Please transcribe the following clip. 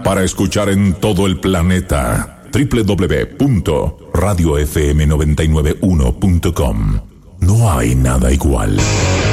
para escuchar en todo el planeta. www.radiofm991.com. No hay nada igual.